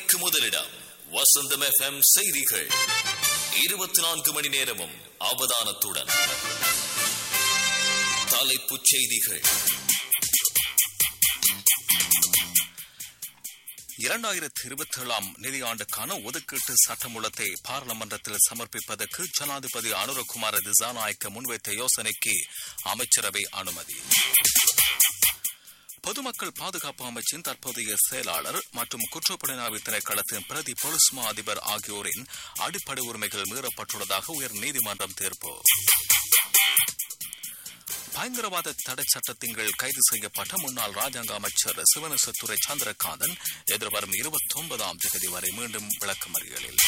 செய்திகளுக்கு முதலிடம் வசந்தம் FM செய்திகள். 24 மணி நேரமும் அவதானத்துடன். தலைப்புச் செய்திகள். 2027 நிதியாண்டுக்கான ஒதுக்கீட்டு சட்டமூலத்தை பாராளுமன்றத்தில் சமர்ப்பிப்பதற்கு ஜனாதிபதி அனுரகுமார திசாநாயக்க முன்வைத்த யோசனைக்கு அமைச்சரவை அனுமதி. பொதுமக்கள் பாதுகாப்பு அமைச்சின் தற்போதைய செயலாளர் மற்றும் குற்றப்புலனாய்வு திணைக்களத்தின் பிரதி பொலிஸ் மா அதிபர் ஆகியோரின் அடிப்படை உரிமைகள் மீறப்பட்டுள்ளதாக உயர் நீதிமன்றம் தீர்ப்பு. பயங்கரவாத தடை சட்டத்தின் கீழ் கைது செய்யப்பட்ட முன்னாள் ராஜாங்க அமைச்சர் சிவனேசத்துறை சந்திரகாந்தன் எதிர்வரும் 29ஆம் தேதி வரை மீண்டும் விளக்கமறியலில்.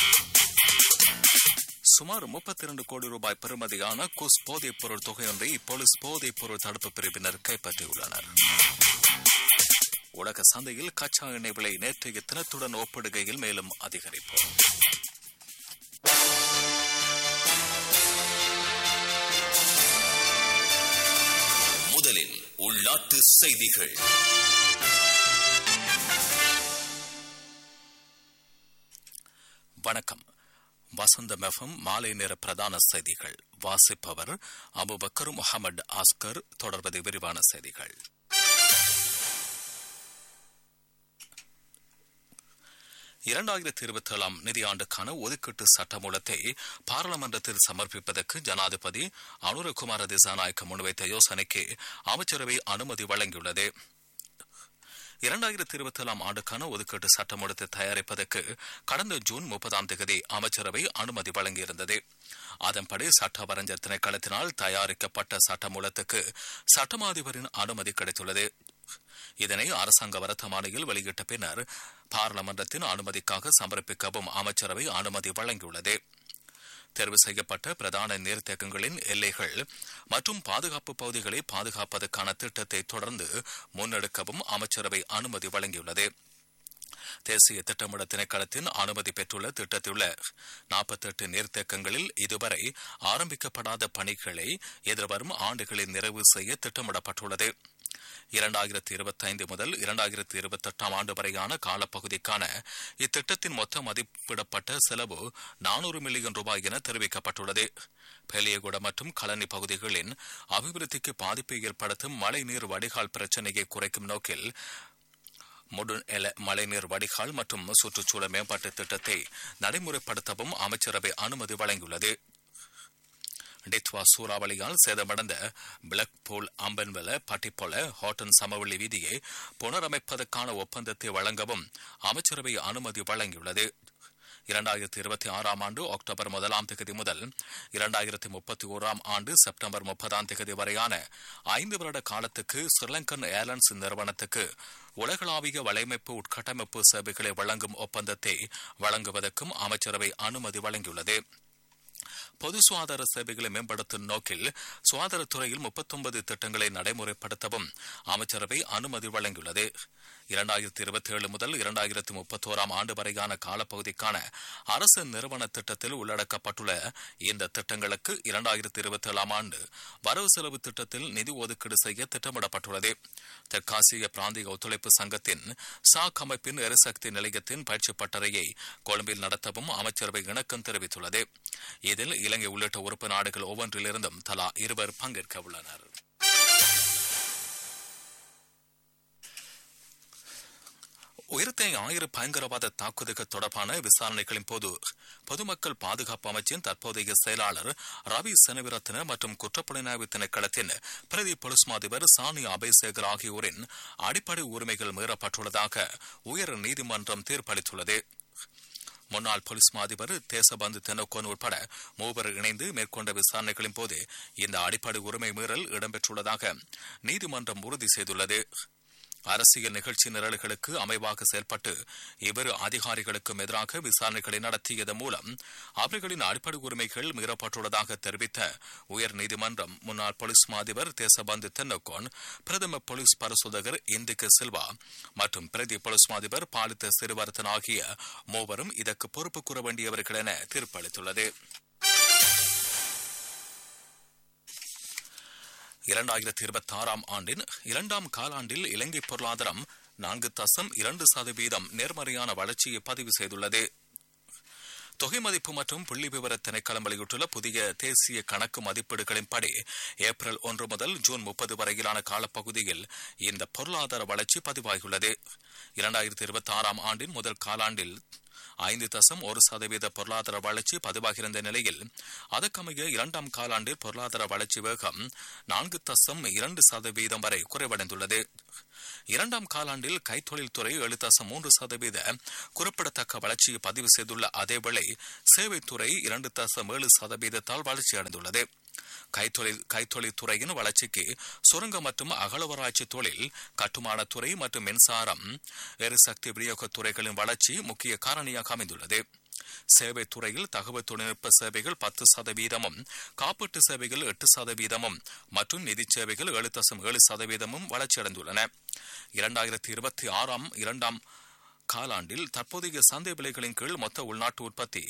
சுமார் 32 கோடி ரூபாய் பெறுமதியான குஸ் போதைப் பொருள் தொகையொன்றை போலீஸ் போதைப் பொருள் தடுப்பு பிரிவினர் கைப்பற்றியுள்ளனர். உலக சந்தையில் கச்சா எண்ணெய் விலை நேற்றைய தினத்துடன் ஒப்பிடுகையில் மேலும் அதிகரிப்பு. முதலில் உள்நாட்டு செய்திகள். வணக்கம். வசந்தம் FM மாலை நேர பிரதான செய்திகள். வாசிப்பவர் அபுபக்கர் முகமது ஆஸ்கர். தொடர்வது விரிவான செய்திகள். 2027 நிதியாண்டுக்கான ஒதுக்கீட்டு சட்டமூலத்தை பாராளுமன்றத்தில் சமர்ப்பிப்பதற்கு ஜனாதிபதி அனுரகுமார திசாநாயக்க முன்வைத்த யோசனைக்கு அமைச்சரவை அனுமதி வழங்கியுள்ளது. 2027 ஆண்டுக்கான ஒதுக்கீட்டு சட்டமூலத்தை தயாரிப்பதற்கு கடந்த ஜூன் 30ஆம் தேதி அமைச்சரவை அனுமதி வழங்கியிருந்தது. அதன்படி சட்ட வரைஞர் திணைக்களத்தினால் தயாரிக்கப்பட்ட சட்டமூலத்துக்கு சட்டமா அதிபரின் அனுமதி கிடைத்துள்ளது. இதனை அரசாங்க வர்த்தமானியில் வெளியிட்ட பின்னர் பாராளுமன்றத்தின் அனுமதிக்காக சமர்ப்பிக்கவும் அமைச்சரவை அனுமதி வழங்கியுள்ளது. தேர்வு செய்யப்பட்ட பிரதான நீர்த்தேக்கங்களின் எல்லைகள் மற்றும் பாதுகாப்பு பகுதிகளை பாதுகாப்பதற்கான திட்டத்தை தொடர்ந்து முன்னெடுக்கவும் அமைச்சரவை அனுமதி வழங்கியுள்ளது. தேசிய திட்டமிடல் திணைக்களத்தின் அனுமதி பெற்றுள்ள திட்டத்திலுள்ள 48 நீர்த்தேக்கங்களில் இதுவரை ஆரம்பிக்கப்படாத பணிகளை எதிர்வரும் ஆண்டுகளில் நிறைவு செய்ய திட்டமிடப்பட்டுள்ளது. 2025 முதல் 2028 ஆண்டு வரையான காலப்பகுதிக்கான இத்திட்டத்தின் மொத்த மதிப்பிடப்பட்ட செலவு 400 மில்லியன் ரூபாய் என தெரிவிக்கப்பட்டுள்ளது. பெலியகுட மற்றும் கலனி பகுதிகளின் அபிவிருத்திக்கு பாதிப்பை ஏற்படுத்தும் மழைநீர் வடிகால் பிரச்சினையை குறைக்கும் நோக்கில் மழைநீர் வடிகால் மற்றும் சுற்றுச்சூழல் மேம்பாட்டு திட்டத்தை நடைமுறைப்படுத்தவும் அமைச்சரவை அனுமதி வழங்கியுள்ளது. டித்வா சூறாவளியால் சேதமடைந்த பிளக் பூல், அம்பன்வெல, பட்டிப்பொல, ஹோட்டன் சமவெளி வீதியை புனரமைப்பதற்கான ஒப்பந்தத்தை வழங்கவும் அமைச்சரவை அனுமதி வழங்கியுள்ளது. 2026 ஆண்டு அக்டோபர் 1ஆம் தேதி முதல் 2031ஆம் ஆண்டு செப்டம்பர் 30ஆம் தேதி வரையான 5 வருட காலத்துக்கு ஸ்ரீலங்கன் ஏர்லைன்ஸ் நிறுவனத்துக்கு உலகளாவிய வலையமைப்பு உட்கட்டமைப்பு சேவைகளை வழங்கும் ஒப்பந்தத்தை வழங்குவதற்கும் அமைச்சரவை அனுமதி வழங்கியுள்ளது. பொது சுகாதார சேவைகளை மேம்படுத்தும் நோக்கில் சுகாதாரத்துறையில் 39 திட்டங்களை நடைமுறைப்படுத்தவும் அமைச்சரவை அனுமதி வழங்கியுள்ளது. 2027 முதல் 2031ஆம் ஆண்டு வரையான காலப்பகுதிக்கான அரசு நிறுவன திட்டத்தில் உள்ளடக்கப்பட்டுள்ள இந்த திட்டங்களுக்கு 2027ஆம் ஆண்டு வரவு செலவு திட்டத்தில் நிதி ஒதுக்கீடு செய்ய திட்டமிடப்பட்டுள்ளது. தெற்காசிய பிராந்திய ஒத்துழைப்பு சங்கத்தின் சாக் அமைப்பின் எரிசக்தி நிலையத்தின் பயிற்சி பட்டறையை கொழும்பில் நடத்தவும் அமைச்சரவை இணக்கம் தெரிவித்துள்ளது. இதில் இலங்கை உள்ளிட்ட உறுப்பு நாடுகள் ஒவ்வொன்றிலிருந்தும் தலா 2 பங்கேற்க உள்ளனர். உயிர்த்த ஞாயிறு பயங்கரவாத தாக்குதல்கள் தொடர்பான விசாரணைகளின் போது பொதுமக்கள் பாதுகாப்பு அமைச்சின் தற்போதைய செயலாளர் ரவி செனவிரத்ன மற்றும் குற்றப்புலனாய்வு திணைக்களத்தின் பிரதி பொலிஸ் மா அதிபர் சானி அபேசேகர் ஆகியோரின் அடிப்படை உரிமைகள் மீறப்பட்டுள்ளதாக உயர் நீதிமன்றம் தீர்ப்பளித்துள்ளது. முன்னாள் போலீஸ் மா அதிபர் தேசபந்து தென்னக்கோன் உட்பட 3 இணைந்து மேற்கொண்ட விசாரணைகளின் போது இந்த அடிப்படை உரிமை மீறல் இடம்பெற்றுள்ளதாக நீதிமன்றம் உறுதி செய்துள்ளது. அரசியல் நிகழ்ச்சி நிரல்களுக்கு அமைவாக செயல்பட்டு இவ்விரு அதிகாரிகளுக்கும் எதிராக விசாரணைகளை நடத்தியதன் மூலம் அவர்களின் அடிப்படை உரிமைகள் மீறப்பட்டுள்ளதாக தெரிவித்த உயர் நீதிமன்றம் முன்னாள் போலீஸ் மா அதிபர் தேசபந்து தென்னக்கோன், பிரதம போலீஸ் பரிசோதகர் இந்திக்கு சில்வா மற்றும் பிரதி போலீஸ் மா அதிபர் பாலித்த சிறுவர்த்தன் ஆகிய 3 இதற்கு பொறுப்பு கூற வேண்டியவர்கள் என தீர்ப்பளித்துள்ளது. 2026 ஆண்டின் 2ஆம் காலாண்டில் இலங்கை பொருளாதாரம் 4.2% நேர்மறையான வளர்ச்சியை பதிவு செய்துள்ளது. தொகை மதிப்பு மற்றும் புள்ளி விவர திணைக்களம் வெளியிட்டுள்ள புதிய தேசிய கணக்கு மதிப்பீடுகளின்படி ஏப்ரல் 1 முதல் ஜூன் 30 வரையிலான காலப்பகுதியில் இந்த பொருளாதார வளர்ச்சி பதிவாகியுள்ளது. 2026 ஆண்டின் முதல் காலாண்டில் 5.1% பொருளாதார வளர்ச்சி பதிவாகியிருந்த நிலையில் அதற்கமைய இரண்டாம் காலாண்டில் பொருளாதார வளர்ச்சி வேகம் 4.2% வரை குறைவடைந்துள்ளது. இரண்டாம் காலாண்டில் கைத்தொழில் துறை 7.3% குறிப்பிடத்தக்க வளர்ச்சியை பதிவு செய்துள்ள அதேவேளை சேவைத்துறை 2.7% வளர்ச்சியடைந்துள்ளது. கைத்தொழில் துறையின் வளர்ச்சிக்கு சுரங்க மற்றும் அகழ்வாராய்ச்சி தொழில், கட்டுமானத்துறை மற்றும் மின்சாரம் எரிசக்தி விநியோக துறைகளின் வளர்ச்சி முக்கிய காரணியாக அமைந்துள்ளது. சேவை துறையில் தகவல் தொழில்நுட்ப சேவைகள் 10%, காப்பீட்டு சேவைகள் 8% மற்றும் நிதி சேவைகள் 7.7% வளர்ச்சியடைந்துள்ளன. 2026 இரண்டாம் காலாண்டில் தற்போதைய சந்தை விலைகளின் கீழ் மொத்த உள்நாட்டு உற்பத்தி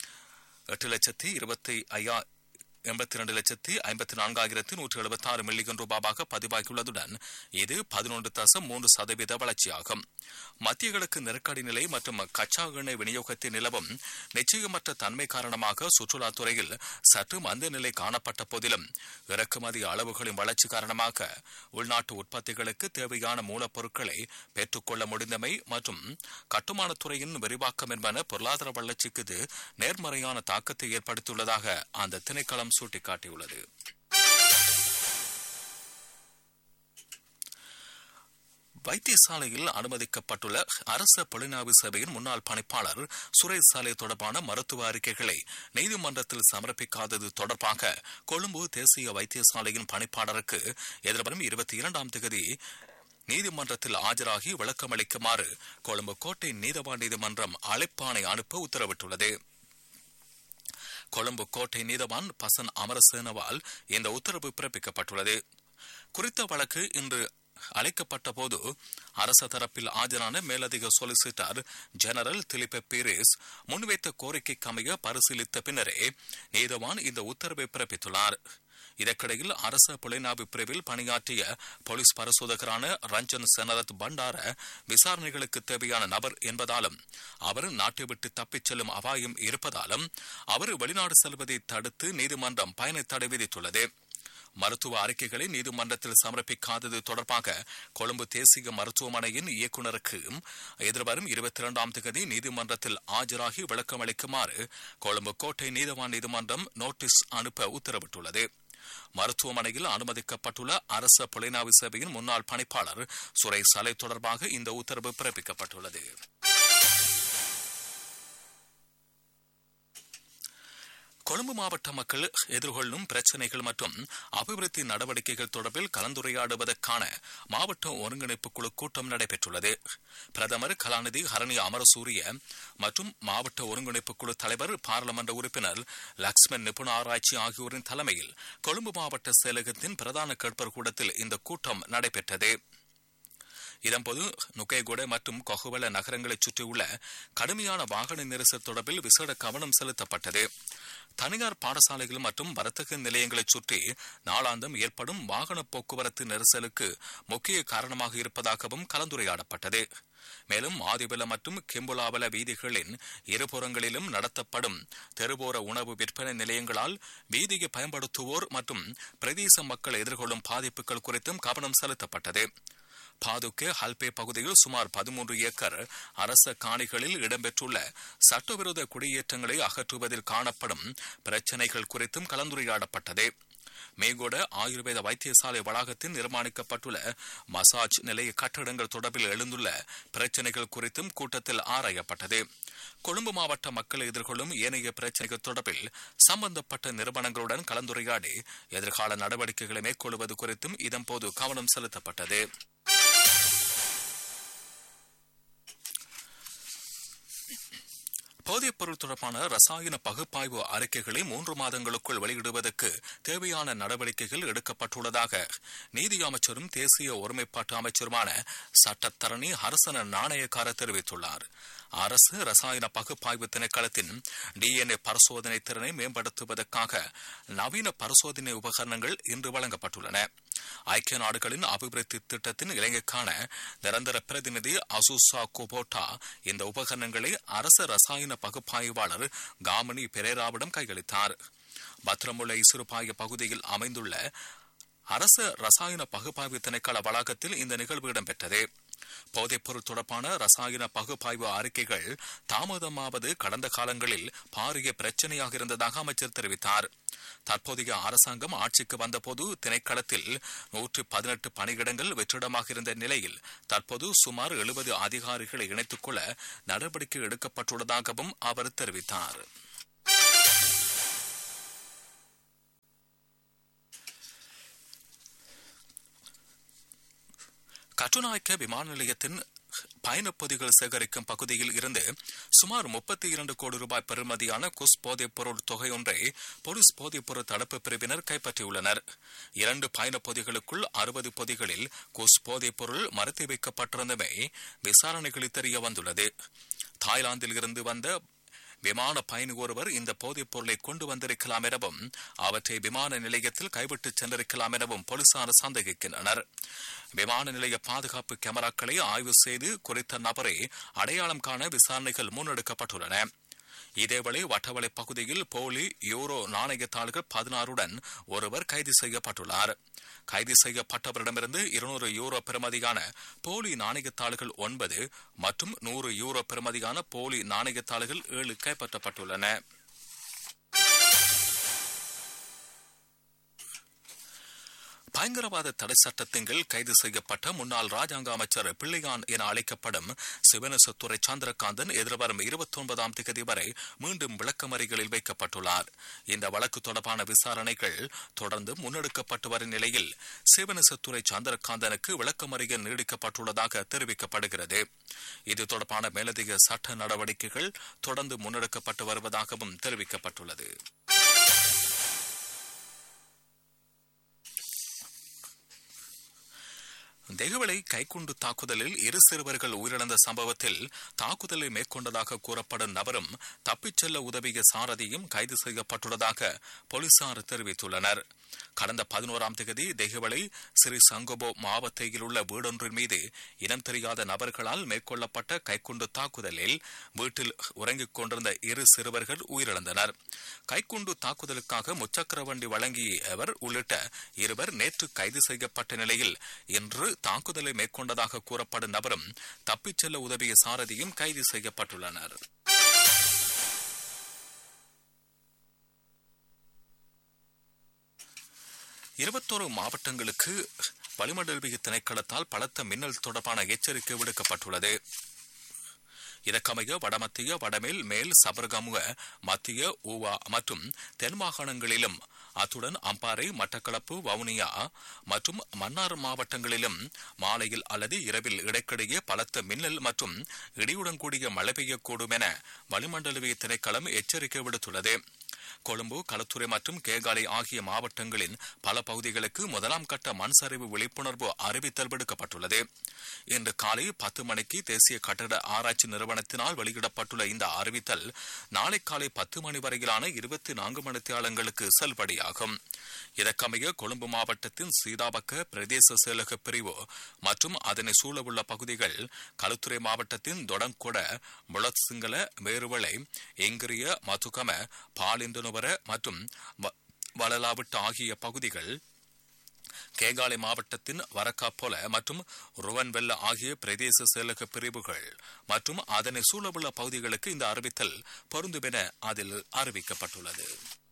8,82,54,176 மில்லியன் ரூபாவாக பதிவாகியுள்ளதுடன் இது 11.3% வளர்ச்சியாகும். மத்திய கிழக்கு நெருக்கடி நிலை மற்றும் கச்சா எண்ணெய் விநியோகத்தில் நிலவும் நிச்சயமற்ற தன்மை காரணமாக சுற்றுலாத்துறையில் சற்று மந்த நிலை காணப்பட்ட போதிலும் இறக்குமதி அளவுகளின் வளர்ச்சி காரணமாக உள்நாட்டு உற்பத்திகளுக்கு தேவையான மூலப்பொருட்களை பெற்றுக்கொள்ள முடிந்தமை மற்றும் கட்டுமானத்துறையின் விரிவாக்கம் என்பன பொருளாதார வளர்ச்சிக்கு நேர்மறையான தாக்கத்தை ஏற்படுத்தியுள்ளதாக அந்த திணைக்களம் சுட்டிக்காட்டியுள்ளது. வைத்தியசாலையில் அனுமதிக்கப்பட்டுள்ள அரச புலனாய்வு சேவையின் முன்னாள் பணிப்பாளர் சுரேஷ் சாலை தொடர்பான மருத்துவ அறிக்கைகளை நீதிமன்றத்தில் சமர்ப்பிக்காதது தொடர்பாக கொழும்பு தேசிய வைத்தியசாலையின் பணிப்பாளருக்கு எதிர்வரும் 22ஆம் தேதி நீதிமன்றத்தில் ஆஜராகி விளக்கமளிக்குமாறு கொழும்பு கோட்டை நீதவான் நீதிமன்றம் அழைப்பாணை அனுப்ப உத்தரவிட்டுள்ளது. கொழும்பு கோட்டை நீதவான் பசன் அமரசேனவால் இந்த உத்தரவு பிறப்பிக்கப்பட்டுள்ளது. குறித்த வழக்கு இன்று அழைக்கப்பட்ட போது அரச தரப்பில் ஆஜரான மேலதிக சொலிசிட்டர் ஜெனரல் திலிப பீரிஸ் முன்வைத்த கோரிக்கைக்கு அமைய பரிசீலித்த பின்னரே நீதவான் இந்த உத்தரவை பிறப்பித்துள்ளார். இதற்கிடையில் அரச புலனாய்வு பிரிவில் பணியாற்றிய போலீஸ் பரிசோதகரான ரஞ்சன் செனரத் பண்டார விசாரணைகளுக்கு தேவையான நபர் என்பதாலும் அவர் நாட்டை விட்டு தப்பிச் செல்லும் அபாயம் இருப்பதாலும் அவர் வெளிநாடு செல்வதை தடுத்து நீதிமன்றம் பயண தடை விதித்துள்ளது. மருத்துவ அறிக்கைகளை நீதிமன்றத்தில் சமர்ப்பிக்காதது தொடர்பாக கொழும்பு தேசிய மருத்துவமனையின் இயக்குநருக்கு எதிர்வரும் 22ஆம் தேதி நீதிமன்றத்தில் ஆஜராகி விளக்கம் அளிக்குமாறு கொழும்பு கோட்டை நீதவான் நீதிமன்றம் நோட்டீஸ் அனுப்ப உத்தரவிட்டுள்ளது. மருத்துவமனையில் அனுமதிக்கப்பட்டுள்ள அரச புலனாய்வு சேவையின் முன்னாள் பணிப்பாளர் சுரேஷ் சாலை தொடர்பாக இந்த உத்தரவு பிறப்பிக்கப்பட்டுள்ளது. கொழும்பு மாவட்ட மக்கள் எதிர்கொள்ளும் பிரச்சினைகள் மற்றும் அபிவிருத்தி நடவடிக்கைகள் தொடர்பில் கலந்துரையாடுவதற்கான மாவட்ட ஒருங்கிணைப்பு குழு கூட்டம் நடைபெற்றுள்ளது. பிரதமர் கலாநிதி ஹரணி அமரசூரிய மற்றும் மாவட்ட ஒருங்கிணைப்பு குழு தலைவர் பாராளுமன்ற உறுப்பினர் லக்ஷ்மன் நிபுண ஆராய்ச்சி ஆகியோரின் தலைமையில் கொழும்பு மாவட்ட செயலகத்தின் பிரதான கேட்பர் கூடத்தில் இந்த கூட்டம் நடைபெற்றது. இதன்போது நுகேகொட மற்றும் கொஹுவல நகரங்களைச் சுற்றியுள்ள கடுமையான வாகன நெரிசல் தொடர்பில் விசேட கவனம் செலுத்தப்பட்டது. தனியார் பாடசாலைகள் மற்றும் வர்த்தக நிலையங்களைச் சுற்றி நாளாந்தம் ஏற்படும் வாகன போக்குவரத்து நெரிசலுக்கு முக்கிய காரணமாக இருப்பதாகவும் கலந்துரையாடப்பட்டது. மேலும் ஆதிபல மற்றும் கிம்புலாவல வீதிகளின் இருபுறங்களிலும் நடத்தப்படும் தெருவோர உணவு விற்பனை நிலையங்களால் வீதியை பயன்படுத்துவோர் மற்றும் பிரதேச மக்கள் எதிர்கொள்ளும் பாதிப்புகள் குறித்தும் கவனம் செலுத்தப்பட்டது. பாதுகே ஹல்பே பகுதியில் சுமார் 13 ஏக்கர் அரச காணிகளில் இடம்பெற்றுள்ள சட்டவிரோத குடியேற்றங்களை அகற்றுவதில் காணப்படும் பிரச்சினைகள் குறித்தும் கலந்துரையாடப்பட்டது. மேகோட ஆயுர்வேத வைத்தியசாலை வளாகத்தில் நிர்மாணிக்கப்பட்டுள்ள மசாஜ் நிலைய கட்டடங்கள் தொடர்பில் எழுந்துள்ள பிரச்சினைகள் குறித்தும் கூட்டத்தில் ஆராயப்பட்டது. கொழும்பு மாவட்ட மக்கள் எதிர்கொள்ளும் ஏனைய பிரச்சினைகள் தொடர்பில் சம்பந்தப்பட்ட நிறுவனங்களுடன் கலந்துரையாடி எதிர்கால நடவடிக்கைகளை மேற்கொள்வது குறித்தும் இதன்போது கவனம் செலுத்தப்பட்டது. போதைப் பொருள் தொடர்பான ரசாயன பகுப்பாய்வு அறிக்கைகளை 3 மாதங்களுக்குள் வெளியிடுவதற்கு தேவையான நடவடிக்கைகள் எடுக்கப்பட்டுள்ளதாக நீதி அமைச்சரும் தேசிய ஒருமைப்பாட்டு அமைச்சருமான சட்டத்தரணி ஹர்சன நாணயக்கார தெரிவித்துள்ளார். அரசு ரசாயன பகுப்பாய்வு திணைக்களத்தின் DNA பரிசோதனை திறனை மேம்படுத்துவதற்காக நவீன பரிசோதனை உபகரணங்கள் இன்று வழங்கப்பட்டுள்ளன. ஐக்கிய நாடுகளின் அபிவிருத்தி திட்டத்தின் இலங்கைக்கான நிரந்தர பிரதிநிதி அசூசா கோபோட்டா இந்த உபகரணங்களை அரசு ரசாயன பகுப்பாய்வாளர் காமினி பெரேராவிடம் கையளித்தார். பத்ரமுல்லை சிறுபாய பகுதியில் அமைந்துள்ள அரசு ரசாயன பகுப்பாய்வு திணைக்கள வளாகத்தில் இந்த நிகழ்வு இடம்பெற்றது. போதைப்பொருள் தொடர்பான ரசாயன பகுப்பாய்வு அறிக்கைகள் தாமதமாவது கடந்த காலங்களில் பாரிய பிரச்சனையாக இருந்ததாக அமைச்சர் தெரிவித்தார். தற்போதைய அரசாங்கம் ஆட்சிக்கு வந்தபோது திணைக்களத்தில் 118 பணியிடங்கள் வெற்றிடமாக இருந்த நிலையில் தற்போது சுமார் 70 அதிகாரிகளை இணைத்துக் கொள்ள நடவடிக்கை எடுக்கப்பட்டுள்ளதாகவும் அவர் தெரிவித்தார். கட்டுநாயக்க விமான நிலையத்தின் பயணப்பொதிகள் சேகரிக்கும் பகுதியில் இருந்து சுமார் 32 கோடி ரூபாய் பெறுமதியான குஸ் போதைப் பொருள் தொகையொன்றை போலீஸ் போதைப் பொருள் தடுப்பு பிரிவினர் கைப்பற்றியுள்ளனர். 2 பயணப்பொதிகளுக்குள் 60 பொதிகளில் குஸ் போதைப் பொருள் மறைத்து வைக்கப்பட்டிருந்தமை விசாரணைகளில் தெரிய வந்துள்ளது. தாய்லாந்தில் இருந்து வந்த விமான பயணி ஒருவர் இந்த போதைப் பொருளை கொண்டு வந்திருக்கலாம் எனவும் அவற்றை விமான நிலையத்தில் கைவிட்டு சென்றிருக்கலாம் எனவும் போலீசார் சந்தேகிக்கின்றனர். விமான நிலைய பாதுகாப்பு கேமராக்களை ஆய்வு செய்து குறித்த நபரை அடையாளம் காண விசாரணைகள் முன்னெடுக்கப்பட்டுள்ளன. இதேவேளை வட்டவளை பகுதியில் போலி யூரோ நாணயத்தாள்கள் 16உடன் ஒருவர் கைது செய்யப்பட்டுள்ளார். கைது செய்யப்பட்டவரிடமிருந்து 200 யூரோ பெறுமதியான போலி நாணயத்தாள்கள் 9 மற்றும் 100 யூரோ பெறுமதியான போலி நாணயத்தாள்கள் 7 கைப்பற்றப்பட்டுள்ளன. பயங்கரவாத தடை சட்டத்தின் கீழ் கைது செய்யப்பட்ட முன்னாள் ராஜாங்க அமைச்சர் பிள்ளையான் என அழைக்கப்படும் சிவனேசத்துறை சந்திரகாந்தன் எதிர்வரும் 29ஆம் தேதி வரை மீண்டும் விளக்கமறிகளில் வைக்கப்பட்டுள்ளார். இந்த வழக்கு தொடர்பான விசாரணைகள் தொடர்ந்து முன்னெடுக்கப்பட்டு வரும் நிலையில் சிவனேசத்துறை சந்திரகாந்தனுக்கு விளக்கமறியல் நீடிக்கப்பட்டுள்ளதாக தெரிவிக்கப்படுகிறது. இது தொடர்பான மேலதிக சட்ட நடவடிக்கைகள் தொடர்ந்து முன்னெடுக்கப்பட்டு வருவதாகவும் தெரிவிக்கப்பட்டுள்ளது. தெகுவளை கைக்குண்டு தாக்குதலில் 2 சிறுவர்கள் உயிரிழந்த சம்பவத்தில் தாக்குதலை மேற்கொண்டதாக கூறப்படும் நபரும் தப்பிச் செல்ல உதவிய சாரதியும் கைது செய்யப்பட்டுள்ளதாக போலீசார் தெரிவித்துள்ளனர். கடந்த 11ஆம் தேதி தெகுவளை ஸ்ரீ சங்கோபோ மாவட்டத்தில் உள்ள வீடொன்றின் மீது இனம் தெரியாத நபர்களால் மேற்கொள்ளப்பட்ட கைக்குண்டு தாக்குதலில் வீட்டில் உறங்கிக் கொண்டிருந்த 2 சிறுவர்கள் உயிரிழந்தனர். கைக்குண்டு தாக்குதலுக்காக முச்சக்கர வண்டி வழங்கியவர் உள்ளிட்ட 2 நேற்று கைது செய்யப்பட்ட நிலையில் இன்று தாக்குதலை மேற்கொண்டதாக கூறப்படும் நபரும் தப்பிச் செல்ல உதவிய சாரதியும் கைது செய்யப்பட்டுள்ளனர். இருபத்தொரு மாவட்டங்களுக்கு வளிமண்டலவிய திணைக்களத்தால் பலத்த மின்னல் தொடர்பான எச்சரிக்கை விடுக்கப்பட்டுள்ளது. இதற்கமைய வடமத்திய வடமேல் மேல் சபரகமுக மத்திய ஊவா மற்றும் தென் மாகாணங்களிலும் அத்துடன் அம்பாறை மட்டக்களப்பு வவுனியா மற்றும் மன்னார் மாவட்டங்களிலும் மாலையில் அல்லது இரவில் இடைக்கிடையே பலத்த மின்னல் மற்றும் இடியுடன் கூடிய மழை பெய்யக்கூடும் என வளிமண்டலவிய திணைக்களம் எச்சரிக்கை விடுத்துள்ளது. கொழும்பு களுத்துறை மற்றும் கேகாலை ஆகிய மாவட்டங்களின் பல பகுதிகளுக்கு 1ஆம் கட்ட மண் சரிவு விழிப்புணர்வு அறிவித்தல் விடுக்கப்பட்டுள்ளது. இன்று காலை 10 மணிக்கு தேசிய கட்டட ஆராய்ச்சி நிறுவனத்தினால் வெளியிடப்பட்டுள்ள இந்த அறிவித்தல் நாளை காலை 10 மணி வரையிலான 24 மணித்தியாலங்களுக்கு செல்லுபடியாகும். இதற்கமைய கொழும்பு மாவட்டத்தின் சீதாபக்க பிரதேச செயலக பிரிவு மற்றும் அதனை சூழவுள்ள பகுதிகள், களுத்துறை மாவட்டத்தின் தொடங்கொட முளசிங்கள வேறுவளை எங்கிரிய மதுகம பாலிந்துவர மற்றும் வளலாவிட்டு ஆகிய பகுதிகள், கேகாலை மாவட்டத்தின் வரக்காப்பொல மற்றும் ருவன்வெல்ல ஆகிய பிரதேச செயலக பிரிவுகள் மற்றும் அதனை சூழவுள்ள பகுதிகளுக்கு இந்த அறிவித்தல் பொருந்தும் என அதில் அறிவிக்கப்பட்டுள்ளது.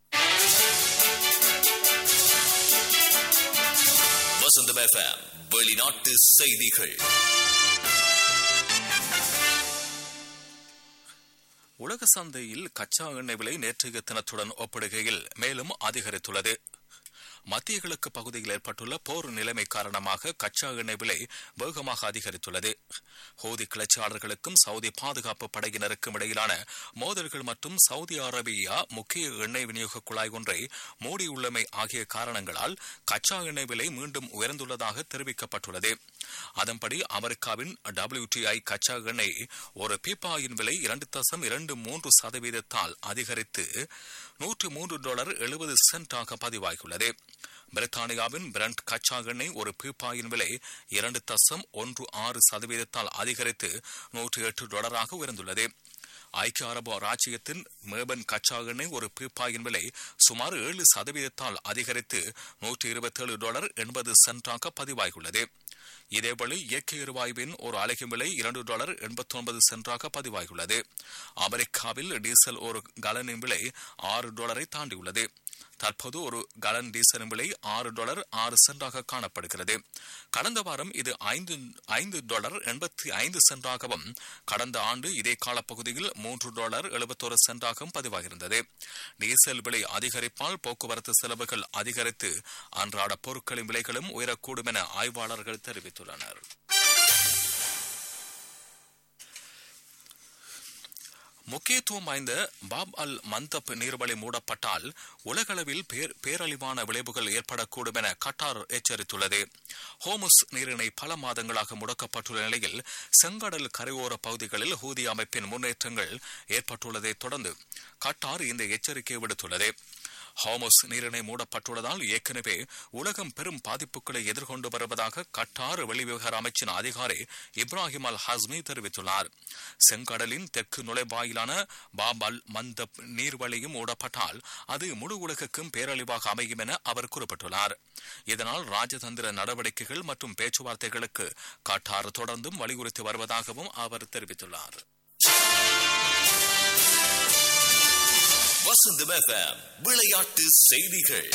வசந்தம் FM வெளிநாட்டு செய்திகள். உலக சந்தையில் கச்சா எண்ணெய் விலை நேற்றைய தினத்துடன் ஒப்பிடுகையில் மேலும் அதிகரித்துள்ளது. மத்திய கிழக்கு பகுதியில் ஏற்பட்டுள்ள போர் நிலைமை காரணமாக கச்சா எண்ணெய் விலை வேகமாக அதிகரித்துள்ளது. ஹூதி கிளர்ச்சியாளர்களுக்கும் சவுதி பாதுகாப்பு படையினருக்கும் இடையிலான மோதல்கள் மற்றும் சவுதி அரேபியா முக்கிய எண்ணெய் விநியோக குழாய் ஒன்றை மூடியுள்ளமை ஆகிய காரணங்களால் கச்சா எண்ணெய் விலை மீண்டும் உயர்ந்துள்ளதாக தெரிவிக்கப்பட்டுள்ளது. அதன்படி அமெரிக்காவின் WTI கச்சா எண்ணெய் ஒரு பீப்பாயின் விலை 2.23% அதிகரித்து $103.70 பதிவாகியுள்ளது. பிரித்தானியாவின் பிரண்ட் கச்சா எண்ணெய் ஒரு பீப்பாயின் விலை 2.16% அதிகரித்து $108 உயர்ந்துள்ளது. ஐக்கிய அரபு ராச்சியத்தின் மேபன் கச்சா எண்ணெய் ஒரு பீப்பாயின் விலை சுமார் 7% அதிகரித்து $127.80 பதிவாகியுள்ளது. இதேவேளை இயற்கை எரிவாயுவின் ஒரு அலகின் விலை $2.89 பதிவாகியுள்ளது. அமெரிக்காவில் டீசல் ஒரு கலனின் விலை $6 தாண்டியுள்ளது. தற்போது ஒரு கலன் டீசலின் விலை $6.06 காணப்படுகிறது. கடந்த வாரம் இது $5.85 கடந்த ஆண்டு இதே காலப்பகுதியில் $3.71 பதிவாகியிருந்தது. டீசல் விலை அதிகரிப்பால் போக்குவரத்து செலவுகள் அதிகரித்து அன்றாட பொருட்களின் விலைகளும் உயரக்கூடும் என ஆய்வாளர்கள் தெரிவித்துள்ளனர். முக்கியத்துவம் வாய்ந்த பாப் அல் மந்தப் நீர்வழி மூடப்பட்டால் உலகளவில் பேரழிவான விளைவுகள் ஏற்படக்கூடும் என கட்டார் எச்சரித்துள்ளது. ஹோமுஸ் நீரிணை பல மாதங்களாக முடக்கப்பட்டுள்ள நிலையில் செங்கடல் கரையோர பகுதிகளில் ஹூதி அமைப்பின் முன்னேற்றங்கள் ஏற்பட்டுள்ளதை தொடர்ந்து கட்டார் இந்த எச்சரிக்கை விடுத்துள்ளது. ஹோமுஸ் நீரிணை மூடப்பட்டுள்ளதால் ஏற்கனவே உலகம் பெரும் பாதிப்புகளை எதிர்கொண்டு வருவதாக கட்டார் வெளிவிவகார அமைச்சின் அதிகாரி இப்ராஹிம் அல் ஹஸ்மி தெரிவித்துள்ளார். செங்கடலின் தெற்கு நுழைவாயிலான பாப் அல் மந்தப் நீர்வழியும் மூடப்பட்டால் அது முழு உலகுக்கும் பேரழிவாக அமையும் என அவர் குறிப்பிட்டுள்ளார். இதனால் ராஜதந்திர நடவடிக்கைகள் மற்றும் பேச்சுவார்த்தைகளுக்கு கட்டார் தொடர்ந்தும் வலியுறுத்தி வருவதாகவும் அவர் தெரிவித்துள்ளார். வசந்தம் FM விளையாட்டு செய்திகள்.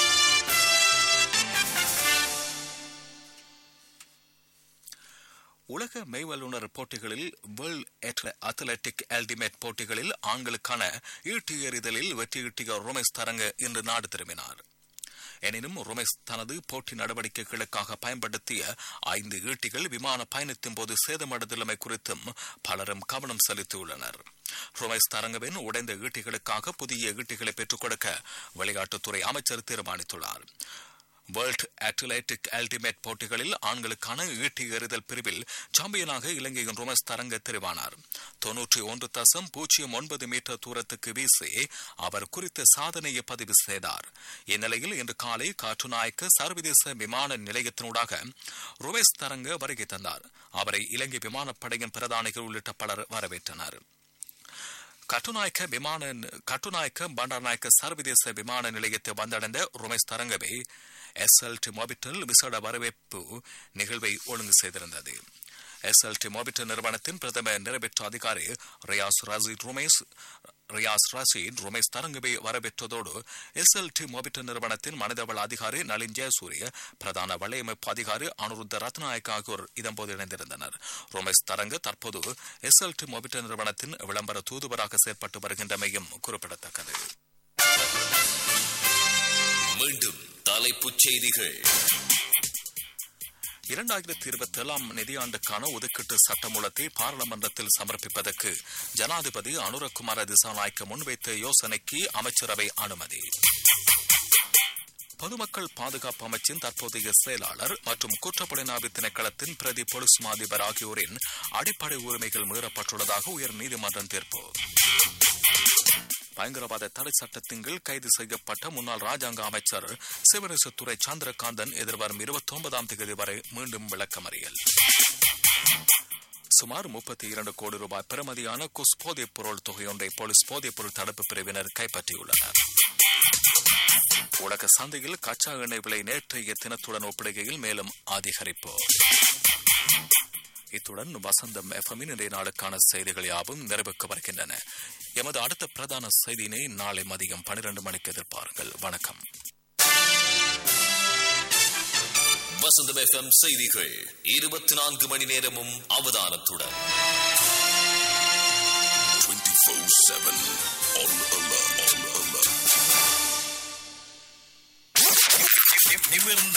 உலக மெய்வல்லுநர் போட்டிகளில் வேர்ல்ட் அத்லெட்டிக் அல்டிமேட் போட்டிகளில் ஆண்களுக்கான ஈட்டி எறிதலில் வெற்றியீட்டிய ரோமேஷ் தரங்க இன்று நாடு திரும்பினார். எனினும் ரோமேஷ் தனது போட்டி நடவடிக்கைகளுக்காக பயன்படுத்திய 5 ஈட்டிகள் விமான பயணத்தின் போது சேதமடைந்துள்ளமை குறித்தும் பலரும் கவனம் செலுத்தியுள்ளனர். ரோமேஷ் தரங்கவின் உடைந்த ஈட்டிகளுக்காக புதிய ஈட்டிகளை பெற்றுக் கொடுக்க விளையாட்டுத்துறை அமைச்சர் தீர்மானித்துள்ளார். வேர்ல்ட் அத்லெட்டிக் அல்டிமேட் போட்டிகளில் ஆண்களுக்கான ஈட்டி எறிதல் பிரிவில் சாம்பியனாக இலங்கையின் ரோமேஷ் தரங்க தெரிவானார். 91.09 மீட்டர் தூரத்துக்கு வீசி அவர் குறித்த சாதனையை பதிவு செய்தார். இந்நிலையில் இன்று காலை காட்டுநாயக்க சர்வதேச விமான நிலையத்தினூடாக ரோமேஷ் தரங்க வருகை தந்தார். அவரை இலங்கை விமானப்படையின் பிரதானிகள் உள்ளிட்ட பலர் வரவேற்றனர். கட்டுநாயக்க பண்டாரநாயக்க சர்வதேச விமான நிலையத்தை வந்தடைந்த ரோமேஷ் தரங்கவை SLT மோபிட்டல் விசேட வரவேற்பு நிகழ்வை ஒழுங்கு செய்திருந்தது. SLT மோபிட்டல் நிறுவனத்தின் பிரதம நிறைவேற்று அதிகாரி ரியாஸ் ரஷீத் ரோமேஷ் தரங்கவை வரவேற்றதோடு SLT மோபிட்டல் நிறுவனத்தின் மனிதவள அதிகாரி நளின் ஜெயசூரிய, பிரதான வலையமைப்பு அதிகாரி அனுருத்த ரத்நாயக் ஆகியோர் இதன்போது இணைந்திருந்தனர். ரோமேஷ் தரங்க தற்போது SLT மோபிட்டல் நிறுவனத்தின் விளம்பர தூதுவராக செயற்பட்டு வருகின்றமையும் குறிப்பிடத்தக்கது. மீண்டும் தலைப்புச் செய்திகள். 2027 நிதியாண்டுக்கான ஒதுக்கீட்டு சட்டமூலத்தை பாராளுமன்றத்தில் சமர்ப்பிப்பதற்கு ஜனாதிபதி அனுரகுமார திசாநாயக்க முன்வைத்த யோசனைக்கு அமைச்சரவை அனுமதி. பொதுமக்கள் பாதுகாப்பு அமைச்சின் தற்போதைய செயலாளர் மற்றும் குற்றப்புலனாய்வு திணைக்களத்தின் பிரதி பொலிஸ் மாதிபர் ஆகியோரின் அடிப்படை உரிமைகள் மீறப்பட்டுள்ளதாக உயர் நீதிமன்றம் தீர்ப்பு. பயங்கரவாத தடை சட்டத்தின் கீழ் கைது செய்யப்பட்ட முன்னாள் ராஜாங்க அமைச்சர் சிவனேசத்துறை சந்திரகாந்தன் எதிர்வரும் 29ஆம் தேதி வரை மீண்டும் விளக்கமறியல். சுமார் 32 கோடி ரூபாய் பெறுமதியான குஸ் போதைப் பொருள் தொகையொன்றை போலீஸ் போதைப் பொருள் தடுப்பு பிரிவினர் கைப்பற்றியுள்ளனர். உலக சந்தையில் கச்சா எண்ணெய் விலை நேற்றைய தினத்துடன் ஒப்பிடுகையில் மேலும் அதிகரிப்பு. இத்துடன் வசந்தம் எஃப்எம்மின் இன்றைய நாளுக்கான செய்திகள் யாவும் நிறைவுக்கு வருகின்றன. எமது அடுத்த பிரதான செய்தியினை நாளை மதியம் 12 மணிக்கு எதிர்பாருங்கள். வணக்கம். வசந்தம் FM செய்திகள் 24 மணி நேரமும் அவதானத்துடன் 24/7 on alert. நிமிர்ந்த